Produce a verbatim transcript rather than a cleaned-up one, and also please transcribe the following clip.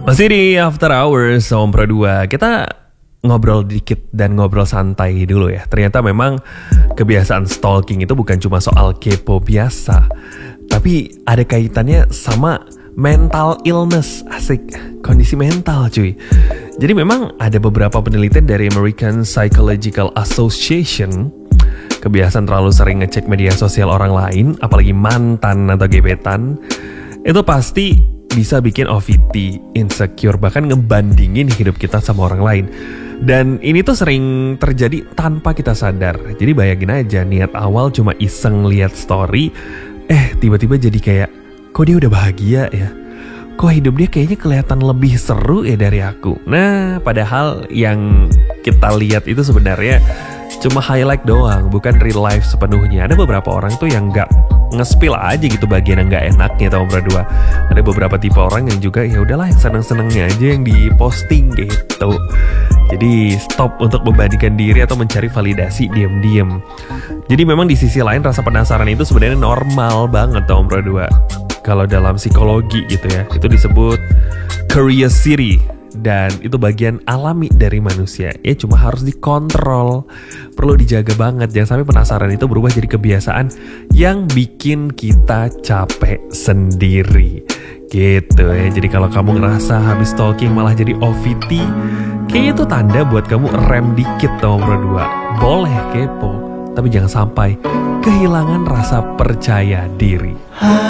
Masih di After Hours Om Pro dua. Kita ngobrol dikit dan ngobrol santai dulu ya. Ternyata memang kebiasaan stalking itu bukan cuma soal kepo biasa, tapi ada kaitannya sama mental illness. Asik, kondisi mental cuy. Jadi memang ada beberapa penelitian dari American Psychological Association. Kebiasaan terlalu sering ngecek media sosial orang lain, apalagi mantan atau gebetan, itu pasti bisa bikin O V T, insecure, bahkan ngebandingin hidup kita sama orang lain. Dan ini tuh sering terjadi tanpa kita sadar. Jadi bayangin aja, niat awal cuma iseng lihat story, eh tiba-tiba jadi kayak, kok dia udah bahagia ya? Kok hidup dia kayaknya kelihatan lebih seru ya dari aku? Nah, padahal yang kita lihat itu sebenarnya cuma highlight doang, bukan real life sepenuhnya. Ada beberapa orang tuh yang gak nge-spill aja gitu bagian yang gak enaknya tau berdua. Ada beberapa tipe orang yang juga ya udahlah seneng-senengnya aja yang diposting gitu. Jadi stop untuk membandingkan diri atau mencari validasi diam-diam. Jadi memang di sisi lain rasa penasaran itu sebenarnya normal banget tau berdua. Kalau dalam psikologi gitu ya, itu disebut curiosity. Dan itu bagian alami dari manusia. Ya cuma harus dikontrol, perlu dijaga banget. Jangan sampai penasaran itu berubah jadi kebiasaan yang bikin kita capek sendiri gitu ya. Jadi kalau kamu ngerasa habis stalking malah jadi O V T, kayaknya itu tanda buat kamu rem dikit tau berdua. Boleh kepo, tapi jangan sampai kehilangan rasa percaya diri.